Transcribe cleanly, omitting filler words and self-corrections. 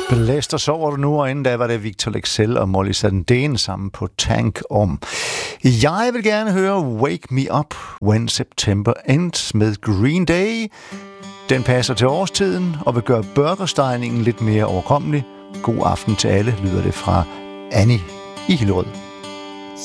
Blæst og sover du nu, og inden da var det Victor Lexell og Molly Sandén sammen på Tank om. Jeg vil gerne høre Wake Me Up When September Ends med Green Day. Den passer til årstiden og vil gøre burgerstejningen lidt mere overkommelig. God aften til alle, lyder det fra Annie i Hillerød.